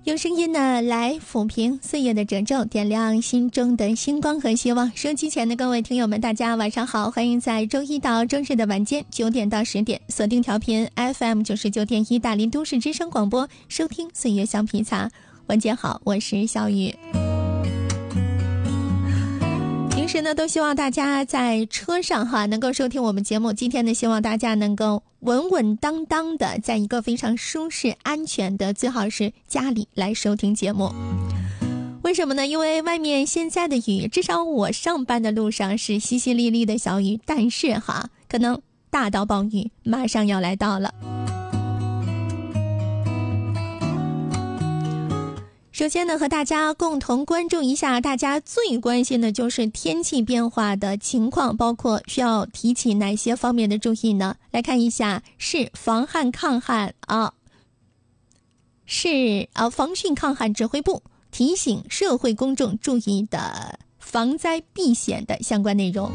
用声音呢来抚平岁月的褶皱，点亮心中的星光和希望。收机前的各位听友们，大家晚上好，欢迎在周一到周日的晚间9点到10点锁定调频 FM 99.1大林都市之声广播，收听岁月橡皮擦。晚间好，我是小雨。平时呢都希望大家在车上能够收听我们节目，今天呢希望大家能够稳稳当当的在一个非常舒适安全的，最好是家里来收听节目。为什么呢？因为外面现在的雨，至少我上班的路上是淅淅沥沥的小雨，但是可能大到暴雨马上要来到了。首先呢，和大家共同关注一下大家最关心的就是天气变化的情况，包括需要提起哪些方面的注意呢？来看一下，是防汛抗旱防汛抗旱指挥部提醒社会公众注意的防灾避险的相关内容。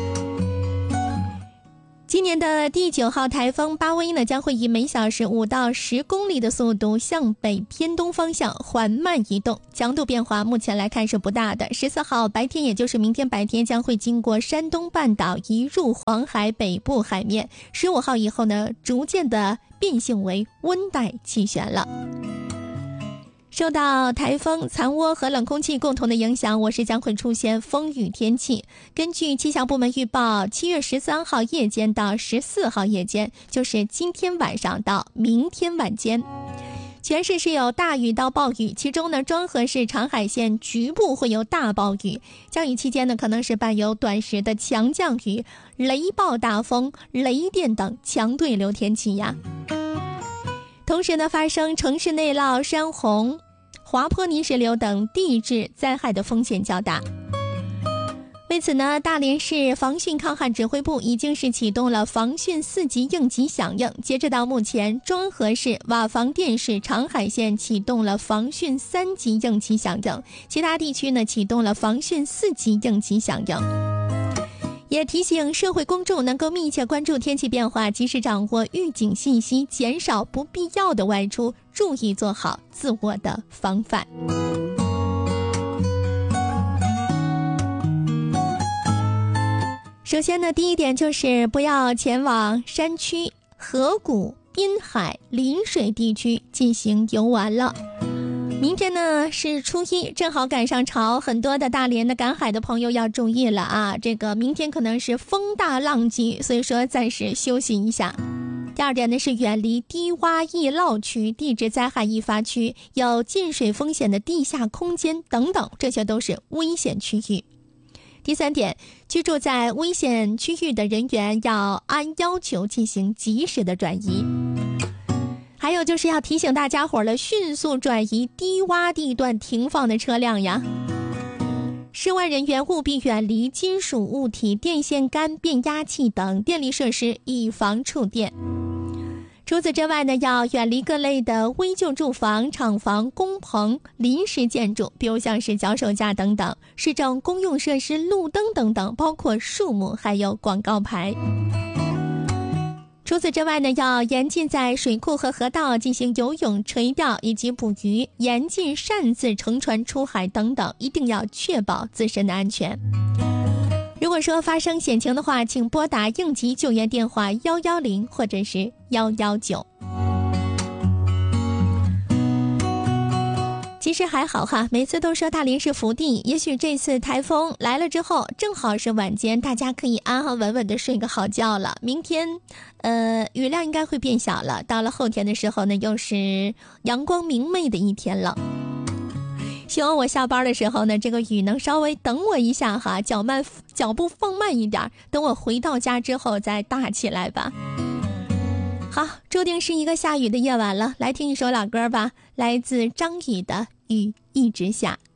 今年的第9号台风巴威呢，将会以每小时5到10公里的速度向北偏东方向缓慢移动，强度变化目前来看是不大的。14号白天，也就是明天白天，将会经过山东半岛移入黄海北部海面。15号以后呢，逐渐的变性为温带气旋了。受到台风、残涡和冷空气共同的影响，我市将会出现风雨天气。根据气象部门预报，7月13号夜间到14号夜间，就是今天晚上到明天晚间，全市是有大雨到暴雨，其中呢，庄河市长海县局部会有大暴雨，降雨期间呢，可能是伴有短时的强降雨、雷暴大风、雷电等强对流天气呀。同时呢，发生城市内涝、山洪、滑坡泥石流等地质灾害的风险较大。为此呢，大连市防汛抗旱指挥部已经是启动了防汛4级应急响应。截止到目前，庄河市、瓦房店市、长海县启动了防汛3级应急响应，其他地区呢启动了防汛4级应急响应。也提醒社会公众能够密切关注天气变化，及时掌握预警信息，减少不必要的外出，注意做好自我的防范。首先呢，第一点就是不要前往山区、河谷、滨海、临水地区进行游玩了。明天呢是初一，正好赶上潮，很多的大连的赶海的朋友要注意了啊！这个明天可能是风大浪急，所以说暂时休息一下。第二点呢是远离低洼易涝区、地质灾害易发区、有进水风险的地下空间等等，这些都是危险区域。第三点，居住在危险区域的人员要按要求进行及时的转移。还有就是要提醒大家伙了，迅速转移低洼地段停放的车辆呀。室外人员务必远离金属物体、电线杆、变压器等电力设施，以防触电。除此之外呢，要远离各类的危旧住房、厂房、工棚、临时建筑，比如像是脚手架等等，市政公用设施、路灯等等，包括树木还有广告牌。除此之外呢，要严禁在水库和河道进行游泳、垂钓以及捕鱼，严禁擅自乘船出海等等，一定要确保自身的安全。如果说发生险情的话，请拨打应急救援电话110或者是119。其实还好每次都说大连是福地，也许这次台风来了之后，正好是晚间，大家可以安安稳稳的睡个好觉了。明天雨量应该会变小了，到了后天的时候呢，又是阳光明媚的一天了。希望我下班的时候呢，这个雨能稍微等我一下脚步放慢一点，等我回到家之后再大起来吧。好，注定是一个下雨的夜晚了，来听一首老歌吧，来自张宇的《雨一直下》。